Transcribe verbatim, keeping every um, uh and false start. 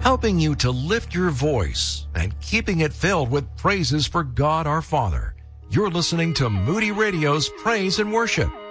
helping you to lift your voice and keeping it filled with praises for God our Father. You're listening to Moody Radio's Praise and Worship.